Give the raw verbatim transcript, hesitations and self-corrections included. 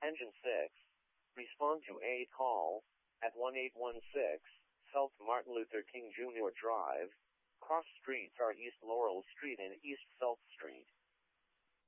Engine six. Respond to a call at one eight one six South Martin Luther King Junior Drive. Cross streets are East Laurel Street and East South Street.